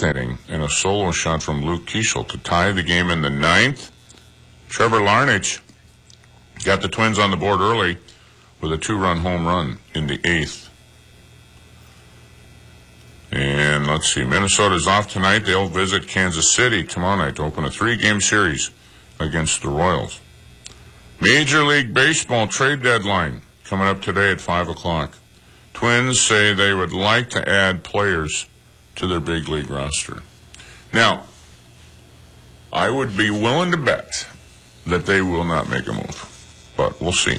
inning and a solo shot from Luke Keeschel to tie the game in the ninth. Trevor Larnach got the Twins on the board early with a 2-run home run in the eighth. And let's see, Minnesota's off tonight. They'll visit Kansas City tomorrow night to open a 3-game series against the Royals. Major League Baseball trade deadline coming up today at 5 o'clock. Twins say they would like to add players to their big league roster. Now, I would be willing to bet that they will not make a move, but we'll see.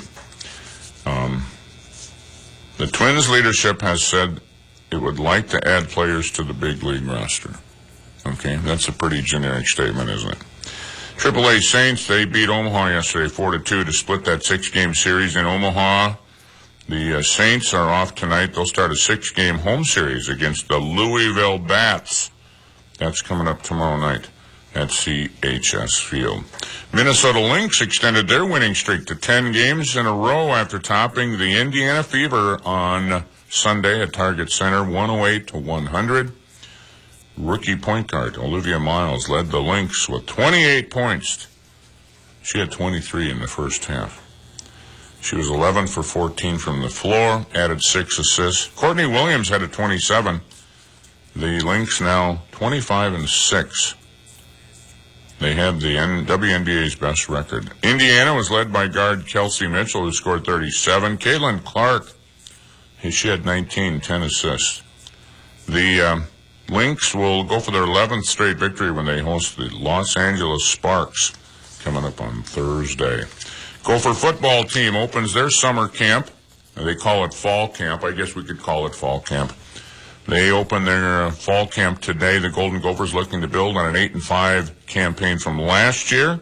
The Twins leadership has said it would like to add players to the big league roster. Okay, that's a pretty generic statement, isn't it? AAA Saints, they beat Omaha yesterday 4-2 to split that 6-game series in Omaha. The Saints are off tonight. They'll start a 6-game home series against the Louisville Bats. That's coming up tomorrow night at CHS Field. Minnesota Lynx extended their winning streak to 10 games in a row after topping the Indiana Fever on Sunday at Target Center, 108-100. Rookie point guard Olivia Miles led the Lynx with 28 points. She had 23 in the first half. She was 11 for 14 from the floor, added 6 assists. Courtney Williams had a 27. The Lynx now 25-6. They have the WNBA's best record. Indiana was led by guard Kelsey Mitchell, who scored 37. Caitlin Clark, she had 19, 10 assists. The Lynx will go for their 11th straight victory when they host the Los Angeles Sparks coming up on Thursday. Gopher football team opens their summer camp. They call it fall camp. I guess we could call it fall camp. They open their fall camp today. The Golden Gophers looking to build on an 8-5 campaign from last year.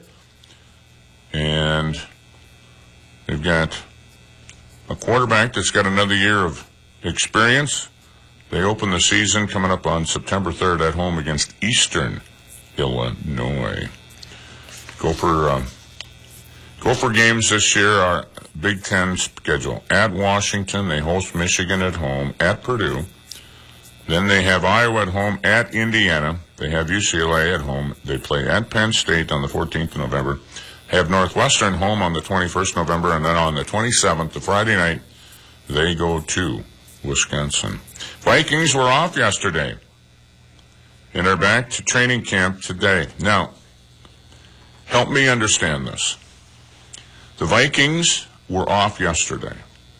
And they've got a quarterback that's got another year of experience. They open the season coming up on September 3rd at home against Eastern Illinois. Gopher games this year are Big Ten schedule. At Washington, they host Michigan at home, at Purdue. Then they have Iowa at home, at Indiana. They have UCLA at home. They play at Penn State on the 14th of November. Have Northwestern home on the 21st of November, and then on the 27th, the Friday night, they go to Wisconsin. Vikings were off yesterday and are back to training camp today. Now, help me understand this. The Vikings were off yesterday.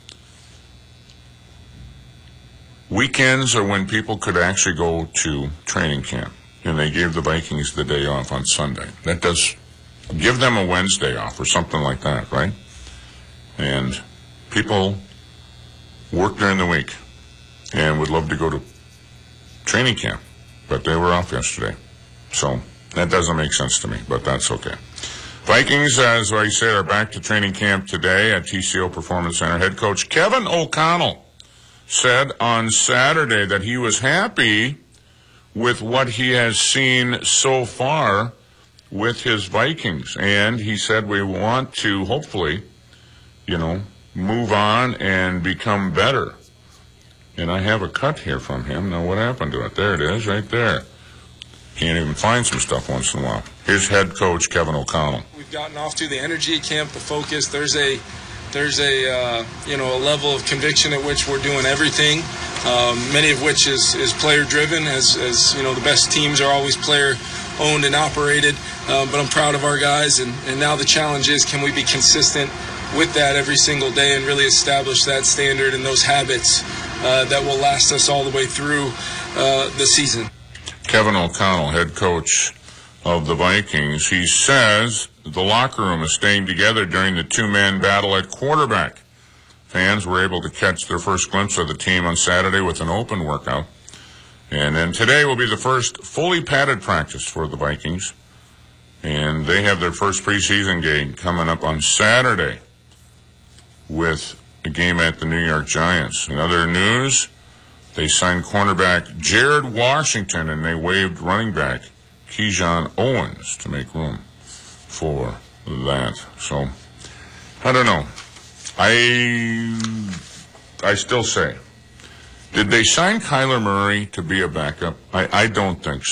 Weekends are when people could actually go to training camp, and they gave the Vikings the day off on Sunday. That does give them a Wednesday off or something like that, right? And people work during the week and would love to go to training camp, but they were off yesterday. So that doesn't make sense to me, but that's okay. Vikings, as I said, are back to training camp today at TCO Performance Center. Head coach Kevin O'Connell said on Saturday that he was happy with what he has seen so far with his Vikings. And he said we want to hopefully, move on and become better. And I have a cut here from him. Now, what happened to it? There it is, right there. Can't even find some stuff once in a while. Here's head coach Kevin O'Connell. We've gotten off to the energy at camp, the focus. There's a level of conviction at which we're doing everything, many of which is player driven, as the best teams are always player owned and operated. But I'm proud of our guys, and now the challenge is, can we be consistent with that every single day and really establish that standard and those habits that will last us all the way through the season. Kevin O'Connell, head coach of the Vikings, he says the locker room is staying together during the two-man battle at quarterback. Fans were able to catch their first glimpse of the team on Saturday with an open workout. And then today will be the first fully padded practice for the Vikings. And they have their first preseason game coming up on Saturday with a game at the New York Giants. In other news, they signed cornerback Jared Washington, and they waived running back Keyshawn Owens to make room for that. So, I don't know. I still say, did they sign Kyler Murray to be a backup? I don't think so.